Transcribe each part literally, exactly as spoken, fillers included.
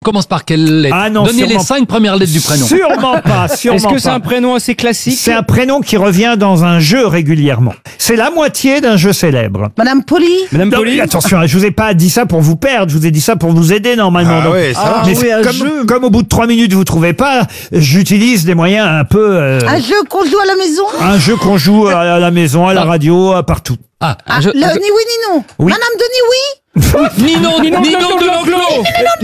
commence par quelle lettre? Ah non, Donnez sûrement- les cinq premières lettres du prénom. Sûrement pas, sûrement Est-ce que c'est pas. un prénom assez classique? C'est un prénom qui revient dans un jeu régulièrement. C'est la moitié d'un jeu célèbre. Madame Poli. Madame Non, Poli? mais attention, je vous ai pas dit ça pour vous perdre, je vous ai dit ça pour vous aider normalement. Ah Donc- ouais, ça Ah, va. mais oui, c'est un comme, jeu. comme au bout de trois minutes vous trouvez pas, j'utilise des moyens un peu euh, Un jeu qu'on joue à la maison. un jeu qu'on joue à la- à la maison, à la radio, à partout. Ah, Ah, je- le ni oui ni non. Oui. Madame de ni oui. Ninon, Ninon, Ninon de l'enclos.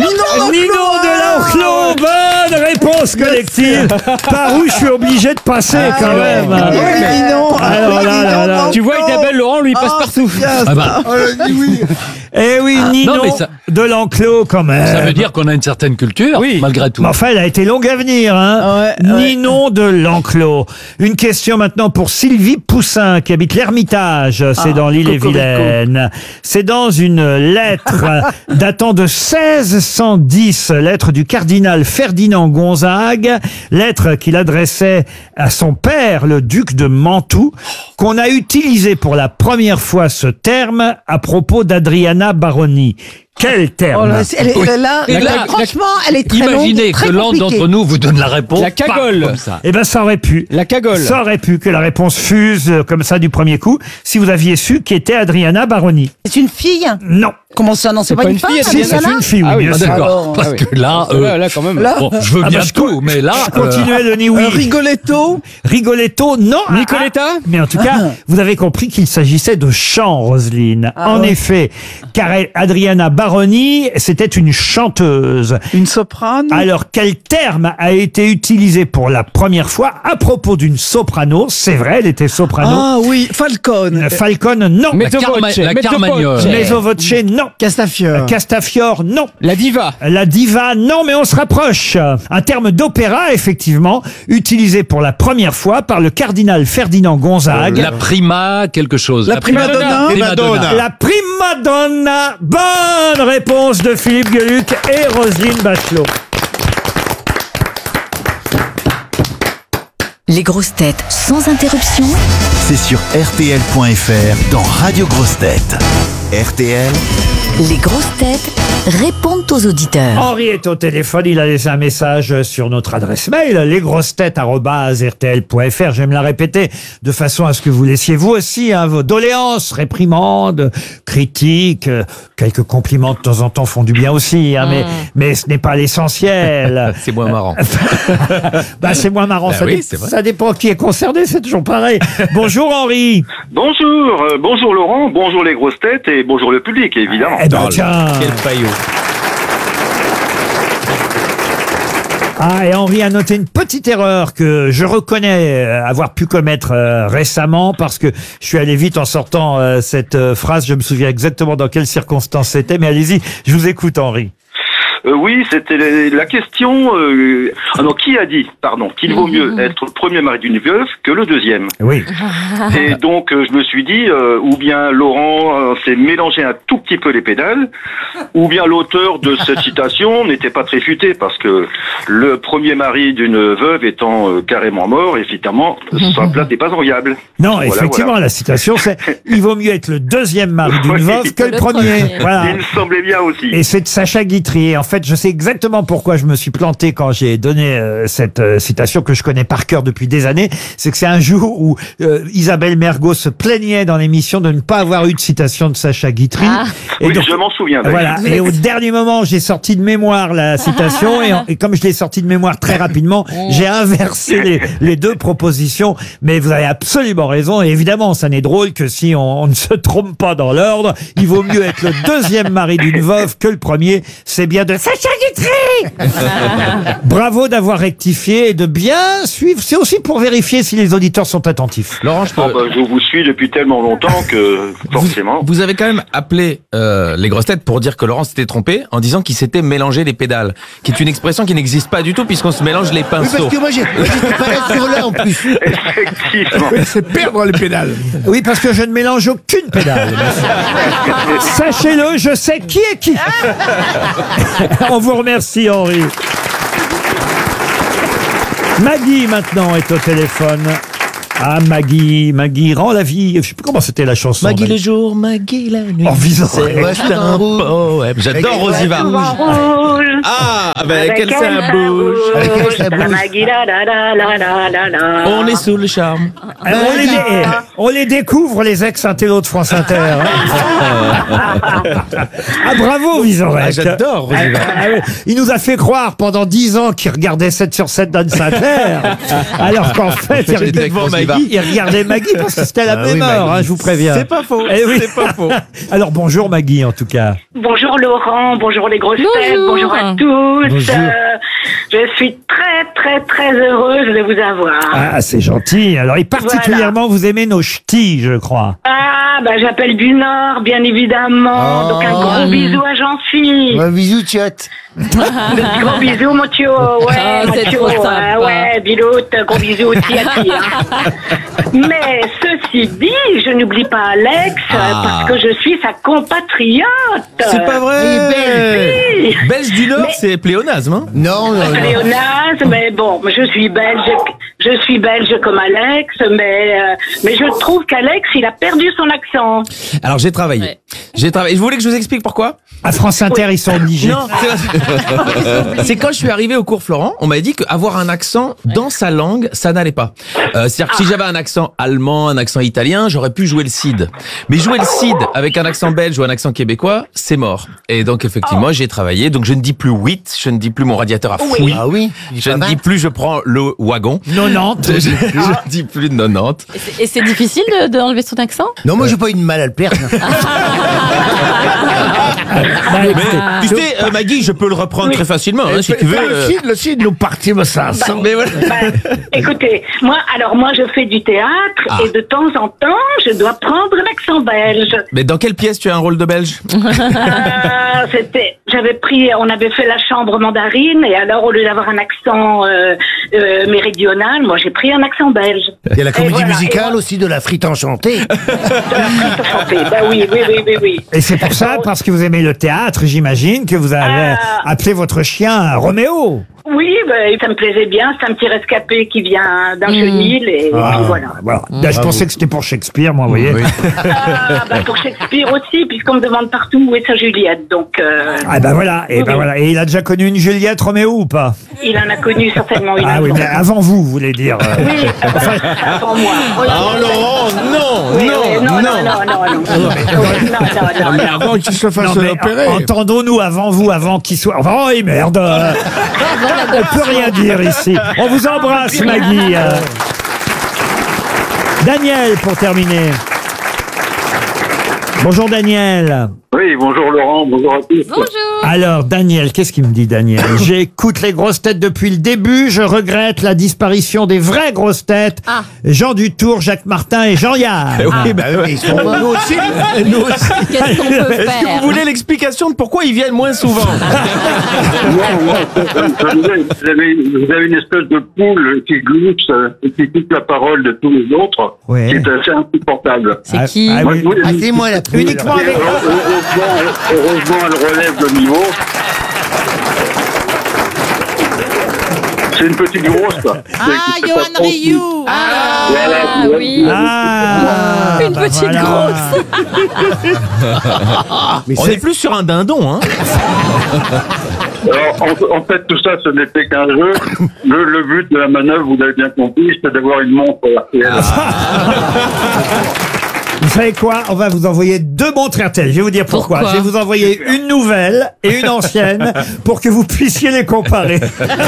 Ninon de l'enclos, bonne réponse collective. Par où je suis obligé de passer quand même. Oui, ni non. Alors là, là, là. Tu vois, il t'appelle Laurent, lui, il passe partout. Ah bah, Oh, le dit oui. Eh oui, Ah, Ninon non, mais ça- de l'enclos quand même. ça veut dire qu'on a une certaine culture, Oui. malgré tout. Mais enfin, elle a été longue à venir, hein. Ouais, ouais. Ninon de l'Enclos. Une question maintenant pour Sylvie Poussin, qui habite l'Ermitage. C'est dans l'île-et-Vilaine. C'est dans une lettre datant de seize cent dix, lettre du cardinal Ferdinand Gonzague, lettre qu'il adressait à son père, le duc de Mantoue, qu'on a utilisé pour la première fois ce terme à propos d'Adriana Baroni. Quel terme? Oh là, c'est- elle est- Oui. là, Et là, là, franchement, elle est très longue, Imaginez très que l'un compliquée. d'entre nous vous donne la réponse. La cagole. Paf, comme ça. Eh ben, ça aurait pu. La cagole. Ça aurait pu que la réponse fuse euh, comme ça du premier coup, si vous aviez su qui était Adriana Baroni. C'est une fille. Non. Comment ça, non, c'est pas, une femme, Si, c'est Adriana une fille, oui, Ah oui, bien Ah, sûr. d'accord. Alors, Parce ah oui. que là, euh, Là, là, quand même. Là. bon, je veux Ah bien bah, je tout, mais là, Je continuais le ni oui. Rigoletto. Rigoletto, non. Ah, Nicoletta? ah. Mais en tout cas, vous avez compris qu'il s'agissait de chant, Roselyne. Ah en ouais. effet, car elle- Adriana Baroni, c'était une chanteuse. Une soprane. Alors, quel terme a été utilisé pour la première fois à propos d'une soprano? C'est vrai, elle était soprano. Ah oui, Falcone. Une Falcon, non. Mais- la, carma- Mezzo voce, la mezzo carmagnole. voce. Mezzo voce, non. Castafiore. Castafiore, non. La diva. La diva, non, mais on se rapproche. Un terme d'opéra, effectivement, utilisé pour la première fois par le cardinal Ferdinand Gonzague. La prima, quelque chose. La prima donna. Prima donna. La prima donna. Bonne réponse de Philippe Gueluc et Roselyne Bachelot. Les grosses têtes sans interruption. C'est sur R T L point F R dans Radio Grosses Têtes. R T L, Les grosses têtes répondent aux auditeurs. Henri est au téléphone, il a laissé un message sur notre adresse mail, lesgrossetêtes arobase R T L point F R. Je vais me la répéter de façon à ce que vous laissiez vous aussi hein, vos doléances, réprimandes, critiques, euh, quelques compliments de temps en temps font du bien aussi, hein, mais, mais ce n'est pas l'essentiel. C'est moins marrant. Bah, c'est moins marrant, Bah ça, oui, dé- c'est vrai. ça dépend qui est concerné, c'est toujours pareil. Bonjour Henri. Bonjour, euh, bonjour Laurent, bonjour les grosses têtes et bonjour le public évidemment. Eh ben Oh là, tiens. Quel paillot. Ah, et Henri a noté une petite erreur que je reconnais euh, avoir pu commettre euh, récemment parce que je suis allé vite en sortant euh, cette euh, phrase. Je me souviens exactement dans quelles circonstances c'était, mais allez-y, je vous écoute Henri. Euh, oui, c'était la la question. Euh, ah non, qui a dit, pardon, qu'il vaut mieux être le premier mari d'une veuve que le deuxième. Oui. Et donc euh, je me suis dit, euh, ou bien Laurent euh, s'est mélangé un tout petit peu les pédales, ou bien l'auteur de cette citation n'était pas très futé parce que le premier mari d'une veuve étant euh, carrément mort, évidemment, sa place n'est pas enviable. Non, Voilà, effectivement, voilà. la citation c'est « Il vaut mieux être le deuxième mari d'une Oui. veuve que le premier ». Voilà. Il me semblait bien aussi. Et c'est de Sacha Guitry. En fait, je sais exactement pourquoi je me suis planté quand j'ai donné euh, cette euh, citation que je connais par cœur depuis des années. C'est que c'est un jour où euh, Isabelle Mergo se plaignait dans l'émission de ne pas avoir eu de citation de Sacha Guitry. Ah. Et Oui, donc, je m'en souviens. voilà. Et au dernier moment, j'ai sorti de mémoire la citation et, en- et comme je l'ai sorti de mémoire très rapidement, j'ai inversé les, les deux propositions. Mais vous avez absolument raison. Et évidemment, ça n'est drôle que si on, on ne se trompe pas dans l'ordre. Il vaut mieux être le deuxième mari d'une veuve que le premier. C'est bien de Sacha Guitry. Bravo d'avoir rectifié et de bien suivre. C'est aussi pour vérifier si les auditeurs sont attentifs. Laurent, je peux... Oh, bah, je vous suis depuis tellement longtemps que forcément. Vous avez quand même appelé euh, les grosses têtes pour dire que Laurent s'était trompé en disant qu'il s'était mélangé les pédales, qui est une expression qui n'existe pas du tout puisqu'on se mélange les Oui, pinceaux. parce que moi, j'ai- moi, j'étais pas là sur là en plus. Effectivement. C'est perdre les pédales. Oui, parce que je ne mélange aucune pédale. Sachez-le, je sais qui est qui. On vous remercie, Henri. Maggie, maintenant, est au téléphone. Ah, Maggie, Maggie rend la vie. Je sais plus comment c'était la chanson. Maggie le jour, Maggie la nuit. Oh, visant. C'est un poème. J'adore Rosiva. Ah, avec elle ça bouge. On est sous le charme. Eh, on, les, eh, on les découvre, les ex-intellos de France Inter. Hein. Ah, bravo, Vizorek. Ah, j'adore Rosiva. Ah, oui. Il nous a fait croire pendant dix ans qu'il regardait sept sur sept d'Anne Sinclair. Alors qu'en fait, il regardait, devant Maggie. il regardait Maggie parce que c'était la Ah même oui, heure, Maggie. hein, je vous préviens. C'est pas faux. Eh oui. C'est pas faux. Alors bonjour Maggie en tout cas. Bonjour Laurent, bonjour les grosses têtes, bonjour à tous. Bonjour. Euh, je suis très très très heureuse de vous avoir. Ah, c'est gentil. Alors, et particulièrement, vous aimez nos ch'tis, je crois. Ah, bah j'appelle du Nord, bien évidemment. Oh. Donc un gros bisou à Jean-Phi. Un bisou, tchot. Un gros bisou, mon tio. Ouais, Ah, mon c'est tio. trop Ouais, sympa. ouais, Biloute, gros bisou aussi à qui. Hein. Mais ceci dit, je n'oublie pas Alex Ah. parce que je suis sa compatriote. C'est pas vrai. Si. Belge du Nord, c'est pléonasme. Hein. Non, non, non. Pléonasme, mais bon, je suis belge, je suis belge comme Alex, mais euh, mais je trouve qu'Alex, il a perdu son accent. Alors j'ai travaillé. Ouais. J'ai travaillé. Vous voulez que je vous explique pourquoi? À France Inter, ils sont obligés. Non, c'est- c'est quand je suis arrivé au cours Florent, on m'a dit qu'avoir un accent dans sa langue, ça n'allait pas. Euh, C'est-à-dire que si j'avais un accent allemand, un accent italien, j'aurais pu jouer le Cid. Mais jouer le Cid avec un accent belge ou un accent québécois, c'est mort. Et donc effectivement, j'ai travaillé. Donc je ne dis plus huit, je ne dis plus mon radiateur à fouille. Ah oui. Je ne dis plus je prends le wagon. nonante. Je, je ne dis plus de nonante. Et c'est- Et c'est difficile de- d'enlever son accent? Non, moi, j'ai pas eu de mal à le perdre. Bah, Mais écoutez, tu sais, euh, Maggie, je peux le reprendre très facilement, hein, si tu veux. Le euh. Cid, le Cid, nous partimos ça. Mais voilà. Bah, écoutez, moi, alors moi, je fais du théâtre Ah. et de temps en temps, je dois prendre l'accent belge. Mais dans quelle pièce tu as un rôle de belge? Euh, c'était, j'avais pris, on avait fait la chambre mandarine et alors au lieu d'avoir un accent euh, euh, méridional, moi j'ai pris un accent belge. Il y a la comédie Et voilà, et musicale moi- aussi de la frite enchantée. De la frite chantée. Bah oui, oui, oui, oui, oui. Et c'est pour ça, parce que vous aimez le théâtre, j'imagine, que vous avez Ah. appelé votre chien Roméo. Oui, bah, ça me plaisait bien. C'est un petit rescapé qui vient d'un chenil et, Ah, puis voilà. voilà. Là, je pensais que c'était pour Shakespeare, moi, vous voyez. Ah, bah, pour Shakespeare aussi, puisqu'on me demande partout où est sa Juliette. Donc, euh, Ah ben voilà, et ben Oui. voilà. Et il a déjà connu une Juliette Roméo ou pas? il en a connu certainement une Ah oui, avant. mais avant vous, vous voulez dire. euh. Oui, avant moi. Oui, Oh Laurent, non, oui, oui, non, non, non, non. non, non, non. Oui, non, non, non, Mais non. avant qu'il se fasse Non, mais opérer. en- entendons-nous avant vous, avant qu'il soit. Oh, et merde euh, on peut rien dire ici. On vous embrasse, Maggie. euh. Daniel, pour terminer. Bonjour, Daniel. Oui, bonjour Laurent, bonjour à tous. Bonjour. Alors, Daniel, qu'est-ce qu'il me dit, Daniel? J'écoute les grosses têtes depuis le début. Je regrette la disparition des vraies grosses têtes. Ah. Jean Dutour, Jacques Martin et Jean-Yann. Oui, bah, Ah oui, ils sont nous aussi, nous aussi. Qu'est-ce qu'on peut Est-ce que faire? vous voulez l'explication de pourquoi ils viennent moins souvent? Non, non, ça- ça- ça vous avez- vous avez, vous avez une espèce de poule qui glisse euh, et qui coupe la parole de tous les autres, Ouais. qui est assez insupportable. C'est Ah, qui? ah oui. Moi, je- Ah, c'est moi la poule. Uniquement Et avec. heureusement, heureusement, elle relève le niveau. C'est une petite grosse, quoi. Ah, C'est- c'est Johan pas trop- Rioux. Ah, Voilà, oui. Ah, Une bah petite voilà. grosse. Mais On c'est est plus sur un dindon, hein. Alors, en, en fait, tout ça, ce n'était qu'un jeu. Le, le but de la manœuvre, vous l'avez bien compris, c'est d'avoir une montre R T L. Vous savez quoi? On va vous envoyer deux montres R T L. Je vais vous dire pourquoi. Pourquoi Je vais vous envoyer une nouvelle et une ancienne pour que vous puissiez les comparer.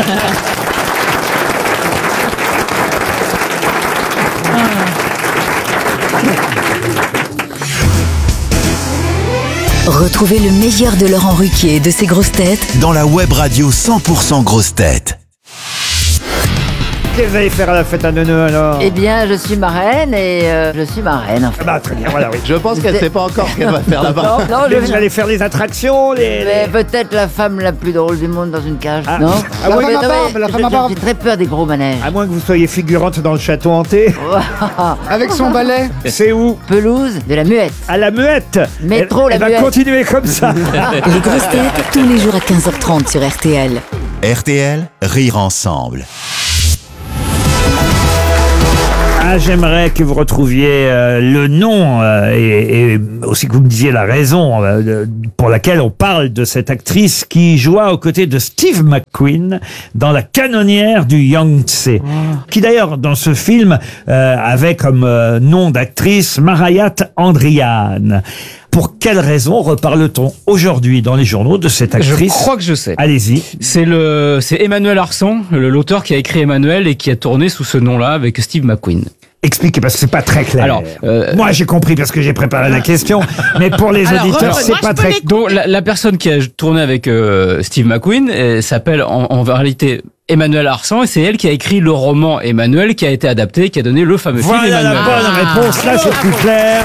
Retrouvez le meilleur de Laurent Ruquier et de ses grosses têtes Dans la web radio cent pour cent grosses têtes. Qu'est-ce que vous allez faire à la fête à Neuneu alors? Eh bien, je suis marraine et euh, je suis marraine. En fait. Ah bah, très bien, voilà, oui. Je pense qu'elle sait pas encore ce qu'elle va faire là-bas. Non, non, Mais je vous allez faire les attractions, les... Mais peut-être la femme la plus drôle du monde dans une cage. Ah. Non Ah Non, oui, mais la non, barbe, mais la je- femme à je- barbe. J'ai très peur des gros manèges. À moins que vous soyez figurante dans le château hanté. Avec son balai. C'est où? Pelouse de la Muette. À la Muette. Métro, elle, la elle va Muette. continuer comme ça. Les grosses têtes tous les jours à quinze heures trente sur R T L. R T L, rire ensemble. Ah, j'aimerais que vous retrouviez euh, le nom euh, et, et aussi que vous me disiez la raison euh, de- pour laquelle on parle de cette actrice qui joua aux côtés de Steve McQueen dans La canonnière du Yangtze, qui d'ailleurs dans ce film euh, avait comme euh, nom d'actrice Marayat Andrian. Pour quelle raison reparle-t-on aujourd'hui dans les journaux de cette Je actrice? crois que je sais. Allez-y. C'est le, c'est Emmanuel Arsan, le- l'auteur qui a écrit Emmanuel et qui a tourné sous ce nom-là avec Steve McQueen. Expliquez parce que c'est pas très clair. Alors, euh, moi j'ai compris parce que j'ai préparé la question, mais pour les Alors, auditeurs reprenez- c'est moi, pas je peux très. les- Donc la, la personne qui a tourné avec euh, Steve McQueen euh, s'appelle en, en réalité Emmanuel Arsan et c'est elle qui a écrit le roman Emmanuel qui a été adapté, qui a donné le fameux film Voilà Emmanuel. la bonne réponse. Là c'est plus clair.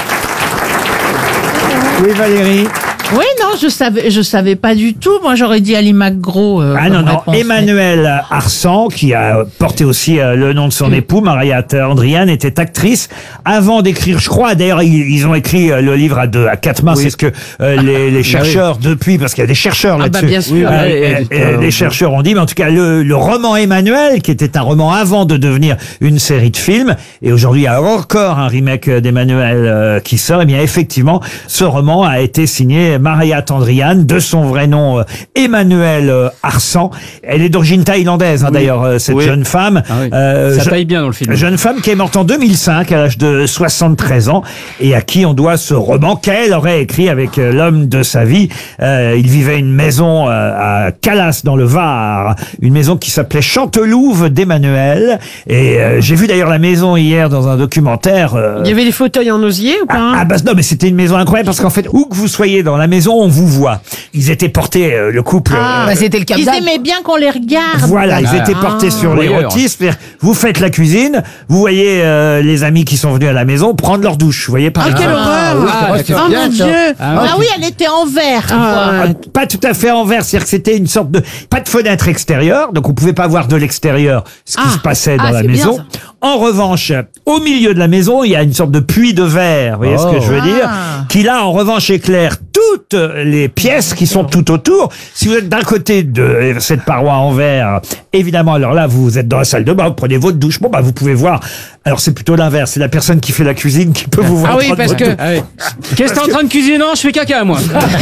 Oui Valérie. Oui, non, je savais, je savais pas du tout. Moi, j'aurais dit Ali McGraw. euh, Ah non, comme non, réponse. Emmanuel Arsan, qui a porté aussi euh, le nom de son époux, Marayat Andrian, était actrice avant d'écrire, je crois, d'ailleurs, ils, ils ont écrit euh, le livre à deux, à quatre mains, Oui. c'est ce que euh, les, les chercheurs, depuis, parce qu'il y a des chercheurs Ah bah, là-dessus, bien sûr. Oui, euh, ouais, euh, et- euh, euh, les chercheurs ont dit, mais en tout cas, le, le roman Emmanuel, qui était un roman avant de devenir une série de films, et aujourd'hui, il y a encore un remake d'Emmanuel euh, qui sort, et bien, effectivement, ce roman a été signé Marayat Andrian, de son vrai nom, euh, Emmanuel euh, Arsan. Elle est d'origine thaïlandaise, hein, d'ailleurs, euh, cette Oui. jeune femme. Ah oui. Euh, Ça je- taille bien dans le film. Jeune femme qui est morte en deux mille cinq à l'âge de soixante-treize ans et à qui on doit ce roman qu'elle aurait écrit avec euh, l'homme de sa vie. Euh, il vivait une maison euh, à Calas dans le Var, une maison qui s'appelait Chantelouve d'Emmanuel. Et euh, j'ai vu d'ailleurs la maison hier dans un documentaire. euh, Il y avait des fauteuils en osier ou pas ah, ah, bah non, mais c'était une maison incroyable parce qu'en fait, où que vous soyez dans la maison, on vous voit. Ils étaient portés, euh, le couple. Ah, euh, bah, c'était le Ils aimaient bien qu'on les regarde. voilà, ils Ah. étaient portés sur Voyeur. l'érotisme. C'est-à-dire, vous faites la cuisine, vous voyez euh, les amis qui sont venus à la maison prendre leur douche. Vous voyez par Ah, exemple. quelle horreur! Ah, Oh d'accord. mon Dieu! Ah, Ah oui, elle était en verre. Ah, pas tout à fait envers, c'est-à-dire que c'était une sorte de pas de fenêtre extérieure, donc on pouvait pas voir de l'extérieur ce qui Ah. se passait dans Ah, la c'est bien, maison. ça. En revanche, au milieu de la maison, il y a une sorte de puits de verre, vous voyez ce que je veux dire, Ah. qui là en revanche éclaire toutes les pièces qui sont tout autour. Si vous êtes d'un côté de cette paroi en verre, évidemment, alors là vous êtes dans la salle de bain, vous prenez votre douche, bon bah vous pouvez voir. Alors c'est plutôt l'inverse, c'est la personne qui fait la cuisine qui peut vous voir. Ah oui, prendre parce votre que. douche. Ah oui. Qu'est-ce que t'es en train de cuisiner? Non, je fais caca, moi.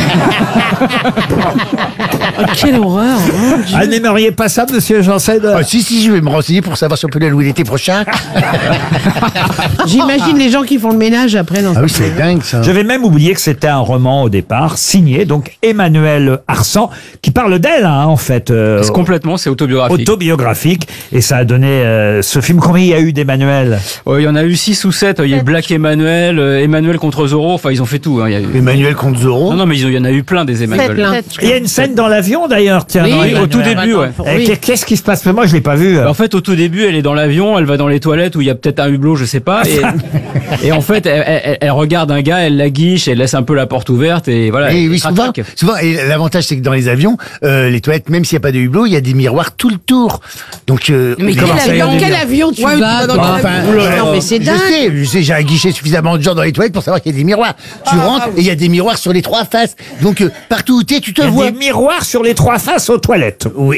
Quelle horreur! mon Dieu. Ah, n'aimeriez pas ça, monsieur Janssen? Ah, si, si, je vais me renseigner pour savoir si on peut aller louer l'été prochain. J'imagine les gens qui font le ménage après. Dans Ah oui, c'est dingue ça. J'avais même oublié que c'était un roman au départ, signé donc Emmanuel Arsan, qui parle d'elle, hein, en fait. euh, C'est complètement, c'est autobiographique. autobiographique, et ça a donné euh, ce film. Combien il y a eu d'Emmanuel? Oh, il y en a eu six ou sept. Il y a eu Black Emmanuel, euh, Emmanuel contre Zorro. Enfin, ils ont fait tout. Hein. Il y a eu... Emmanuel contre Zorro. Non, non, mais ils ont- il y en a eu plein des Emmanuel. plein. Il y a une scène dans l'avion d'ailleurs, tiens. Oui, dans Oui, Emmanuel. au tout début, ouais. Eh, Oui. qu'est- Qu'est-ce qui se passe? Moi, je l'ai pas vu. En fait, au tout début, elle est dans l'avion, elle va dans les toilettes où il y a peut-être un hublot, je sais pas, et, et en fait, elle, elle- elle regarde un gars, elle la guiche, elle laisse un peu la porte ouverte, et voilà. Et elle oui, souvent, craque. souvent, et l'avantage c'est que dans les avions, euh, les toilettes, même s'il n'y a pas de hublot, il y a des miroirs tout le tour. Donc, euh, Mais les- quel Comment ça, il y a avion, des quel miroirs avion tu Ouais, vas tu vas dans dans quel Enfin, avion euh, Non, mais c'est je dingue. sais, je sais, j'ai un guichet suffisamment de gens dans les toilettes pour savoir qu'il y a des miroirs. Tu rentres et il y a des miroirs sur les trois faces. Donc, euh, partout où t'es, tu te Il y a vois. des miroirs sur les trois faces aux toilettes. Oui.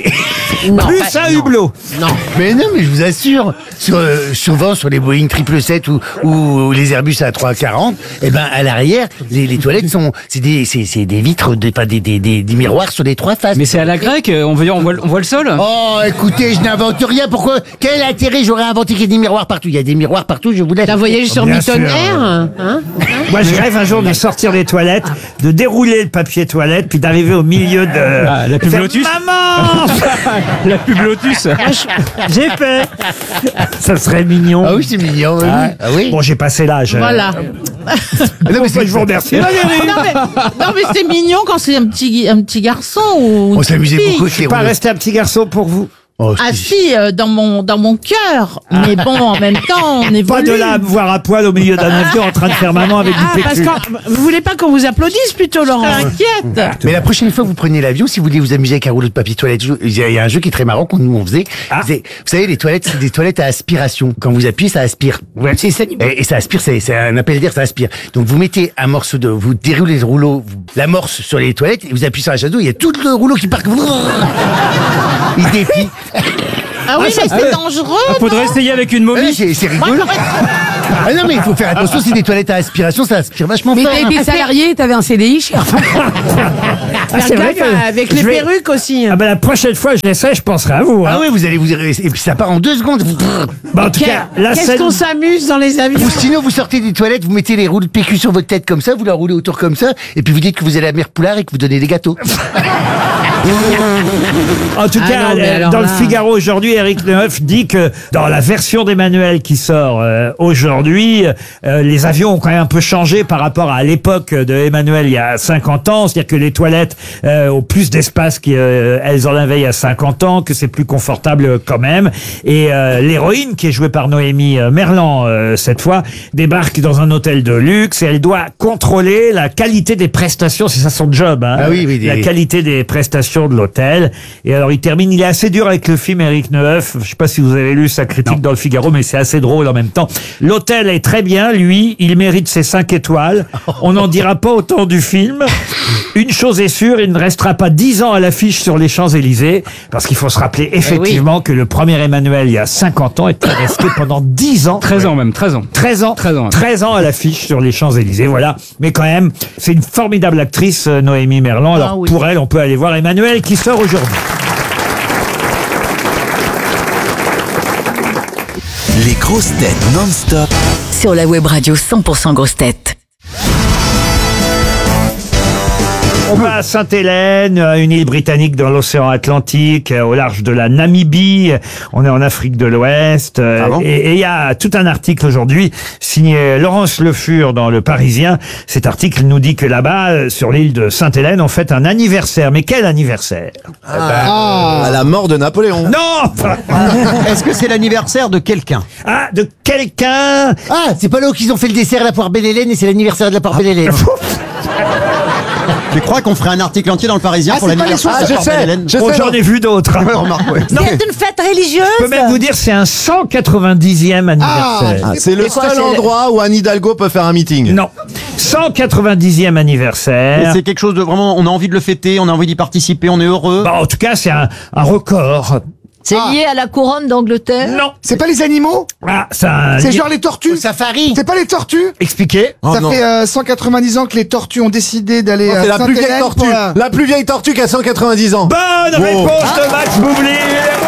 Plus un hublot. Non. Mais non, mais je vous assure, sur, euh, souvent sur les Boeing triple sept ou, ou les Airbus A trois cent quarante, eh ben à l'arrière, les, les toilettes sont, c'est des, c'est, c'est des vitres, des, pas des, des, des, des miroirs sur les trois faces. Mais c'est à la grecque, on veut dire, on voit, on voit le sol? Oh, écoutez, je n'invente rien. Pourquoi? Quel intérêt j'aurais inventé qu'il y ait des miroirs partout? Il y a des miroirs partout, je vous laisse. T'as voyagé sur Bien Milton sûr. Air hein Moi, je rêve un jour de sortir des toilettes, de dérouler le papier toilette, puis d'arriver au milieu de... Ah, la pub Faire, Lotus. Maman. La pub Lotus. J'ai fait. Ça serait mignon. Ah oui, c'est mignon. oui, Ah. oui. Ah oui. Bon, j'ai passé l'âge. Voilà. Non, mais c'est- je vous remercie. non, mais, non, mais c'est mignon quand c'est un petit, un petit garçon ou On une s'amusait fille. beaucoup. Je suis pas resté un petit garçon pour vous. Oh, Ah si. si, euh, dans mon dans mon cœur. Mais bon, en même temps, on Pas évolue. de là à me voir à poil au milieu d'un avion en train de faire maman avec Ah, du parce PQ. que vous voulez pas qu'on vous applaudisse plutôt, Laurent? Inquiète. Mais la prochaine fois que vous prenez l'avion, si vous voulez vous amuser avec un rouleau de papier toilette, il y a il y a un jeu qui est très marrant qu'on nous on faisait. C'est- Vous savez, les toilettes, c'est des toilettes à aspiration. Quand vous appuyez, ça aspire. C'est ça. Et, et ça aspire, c'est c'est un appel d'air, ça aspire. Donc vous mettez un morceau de, vous déroulez le rouleau, vous l'amorce sur les toilettes, et vous appuyez sur un château, il y a tout le rouleau qui part. Il déplie. Ah oui, ça- mais c'est dangereux. Ah, faudrait essayer avec une momie. Ouais, c'est c'est rigolo. Ah non, mais il faut faire attention, c'est des toilettes à aspiration, ça aspire vachement Mais fort. t'as été salarié, t'avais un C D I chez Ah, c'est Faire vrai gaffe que avec je les vais- perruques aussi. Ah ben la prochaine fois je laisserai, je penserai à vous. hein. Ah oui, vous allez vous et puis ça part en deux secondes. Bah, en tout cas, la Qu'est-ce scène. qu'on s'amuse dans les avions? Ou sinon, vous sortez des toilettes, vous mettez les roues de P Q sur votre tête comme ça, vous la roulez autour comme ça, et puis vous dites que vous allez à Mère Poulard et que vous donnez des gâteaux. En tout Ah cas, non, mais euh, alors dans le là- Figaro aujourd'hui, Éric Neuf dit que dans la version d'Emmanuel qui sort euh, aujourd'hui, euh, les avions ont quand même un peu changé par rapport à l'époque de Emmanuel il y a cinquante ans. C'est-à-dire que les toilettes euh, ont plus d'espace qu'elles en avaient il y a cinquante ans, que c'est plus confortable quand même. Et euh, l'héroïne, qui est jouée par Noémie euh, Merlan euh, cette fois, débarque dans un hôtel de luxe et elle doit contrôler la qualité des prestations. C'est ça son job, hein. Ah oui, oui, La des- qualité des prestations de l'hôtel. Et alors il termine, il est assez dur avec le film Éric Neuf. Je sais pas si vous avez lu sa critique dans le Figaro, mais c'est assez drôle en même temps. L'hôtel est très bien, lui, il mérite ses cinq étoiles. On n'en dira pas autant du film. Une chose est sûre, il ne restera pas dix ans à l'affiche sur les Champs-Élysées, parce qu'il faut se rappeler effectivement que le premier Emmanuel, il y a cinquante ans, était resté pendant dix ans. treize ans même, treize ans. treize ans. treize ans. treize ans à l'affiche sur les Champs-Élysées, voilà. Mais quand même, c'est une formidable actrice, euh, Noémie Merlan. Alors, Ah oui. pour elle, on peut aller voir Emmanuel qui sort aujourd'hui. Les grosses têtes non-stop Sur la web radio cent pour cent grosses têtes. On va à Sainte-Hélène, euh, une île britannique dans l'océan Atlantique, euh, au large de la Namibie. On est en Afrique de l'Ouest. euh, Ah bon et et il y a tout un article aujourd'hui signé Laurence Le Fur dans Le Parisien. Cet article nous dit que là-bas, euh, sur l'île de Sainte-Hélène, on fête un anniversaire. Mais quel anniversaire? À la mort de Napoléon. Non. Est-ce que c'est l'anniversaire de quelqu'un? Ah, de quelqu'un. Ah, c'est pas là où qu'ils ont fait le dessert à la poire Belle-Hélène et c'est l'anniversaire de la poire Belle-Hélène. Je crois qu'on ferait un article entier dans le Parisien Ah, pour c'est pas l'anniversaire les de sources. la Ah, je Belle-Hélène. sais, Oh, j'en ai vu d'autres. Ouais, remarque, ouais. Non, mais C'est une fête religieuse. je peux même vous dire, c'est un cent quatre-vingt-dixième anniversaire. Ah, c'est le Et quoi, seul c'est le- endroit où Anne Hidalgo peut faire un meeting. Non. cent quatre-vingt-dixième Et anniversaire. c'est quelque chose de vraiment, on a envie de le fêter, on a envie d'y participer, on est heureux. Bah, en tout cas, c'est un, un record. C'est lié à la couronne d'Angleterre? Non. C'est pas les animaux? Ah, ça. C'est genre les tortues? Safari. C'est pas les tortues? Expliquez. Oh, Ça non. fait euh, cent quatre-vingt-dix ans que les tortues ont décidé d'aller Non, à c'est la plus vieille Sainte-Hélène tortue. pour la- La plus vieille tortue qui a cent quatre-vingt-dix ans. Bonne Wow. réponse de Max Boublil.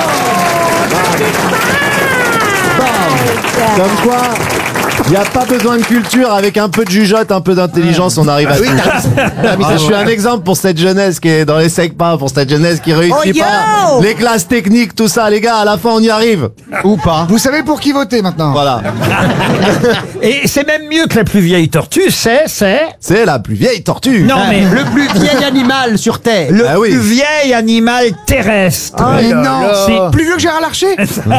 Comme quoi, il n'y a pas besoin de culture. Avec un peu de jugeote, un peu d'intelligence, on arrive à tout. Ah, je suis un exemple pour cette jeunesse qui est dans les SECPA, pour cette jeunesse qui réussit Oh, yo pas. Les classes techniques, tout ça, les gars, à la fin, on y arrive. Ou pas. Vous savez pour qui voter maintenant? Voilà. Et c'est même mieux que la plus vieille tortue, c'est, c'est. C'est la plus vieille tortue. Non, mais Le plus vieil animal sur Terre. le Ah oui. plus vieil animal terrestre. Mais Oh là non, là. Si. plus vieux que Gérard Larcher?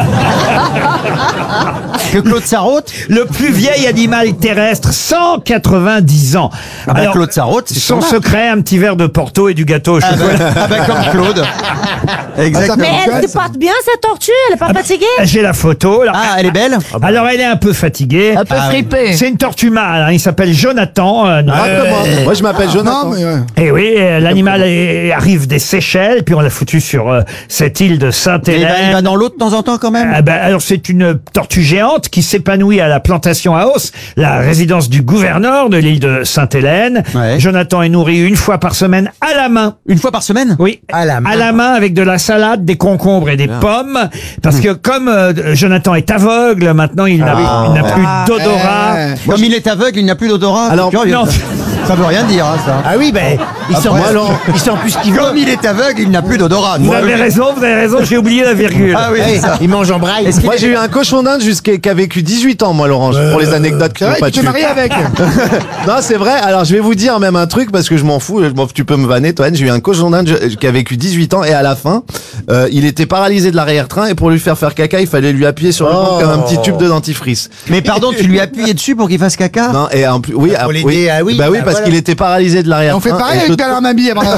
Que Claude Sarraute. Le plus vieil animal terrestre, cent quatre-vingt-dix ans. Ah bah Alors, Claude Sarraute, c'est son son secret, un petit verre de Porto et du gâteau au Ah chocolat. bah, ah bah comme Claude. Exactement. Mais elle se porte bien, cette tortue. Elle est pas fatiguée. J'ai la photo. Alors, Ah, elle est belle. alors, elle est un peu fatiguée. Un peu Ah, fripé. C'est une tortue mâle, hein, il s'appelle Jonathan. euh, Ah, comment Moi, je m'appelle Jonathan. Non, mais ouais. Et oui, euh, l'animal est- arrive des Seychelles, puis on l'a foutu sur euh, cette île de Et il va, il Sainte-Hélène. va dans l'eau de temps en temps quand même. Ah ben, alors c'est une tortue géante qui s'épanouit à la plantation à Os, la résidence du gouverneur de l'île de Sainte-Hélène. Ouais. Jonathan est nourri une fois par semaine à la main. Une fois par semaine. Oui, À la main. à la main avec de la salade, des concombres et des pommes. Parce que comme euh, Jonathan est aveugle, maintenant il n'a Ah. il n'a plus d'odorat. Eh. Comme il est aveugle, il n'a plus d'odorat. Alors, C'est curieux, non. ça. Ça veut rien dire, hein, ça. Ah oui, ben, il sent Après, plus- alors, il sent plus ce qu'il veut. Comme il est aveugle, il n'a plus d'odorat. Vous avez raison, vous avez raison, j'ai oublié la virgule. Ah oui, Hey, c'est ça. il mange en braille. Est-ce qu'il Moi, est- j'ai eu un cochon d'Inde jusqu'à qui a vécu dix-huit ans, moi, Laurent, pour les anecdotes qui C'est n'ont vrai, pas tu t'es tué. marié avec? Non, c'est vrai. Alors, je vais vous dire même un truc parce que je m'en fous. Je m'en- Tu peux me vanner, toi. J'ai eu un cochon d'Inde je- qui a vécu dix-huit ans et à la fin, euh, il était paralysé de l'arrière-train et pour lui faire faire caca, il fallait lui appuyer sur le ventre comme un petit tube de dentifrice. Mais pardon, tu lui as appuyé dessus pour qu'il fasse caca? Non, et en plus, oui, Pour ah, l'aider, oui. ah oui, bah oui, bah parce voilà. qu'il était paralysé de l'arrière-train. On fait pareil et avec je- Bernard Mabille avant la...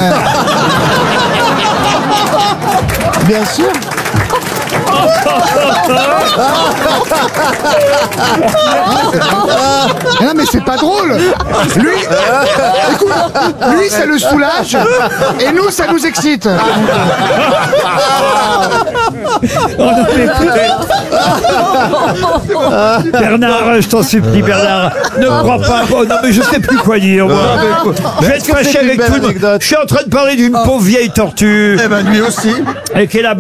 Bien sûr. Mais non mais c'est pas drôle. Lui, écoute, lui ça le soulage et nous ça nous excite. Oh non, mais Bernard, je t'en supplie, Bernard, ne crois pas. Oh, non, mais je sais plus quoi dire. Moi. Je vais être fâché avec tout le monde. Je suis en train de parler d'une pauvre vieille tortue. Eh ben, lui aussi. Et qui est là-bas.